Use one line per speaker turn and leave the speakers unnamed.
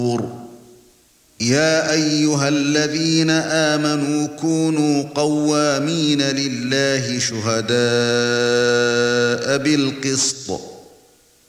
يا ايها الذين آمنوا كونوا قوامين لله شهداء بالقسط